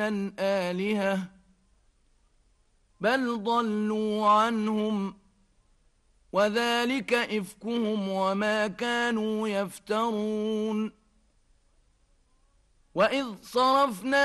الآلهة بل ضلوا عنهم وذلك إفكهم وما كانوا يفترون وإذ صرفنا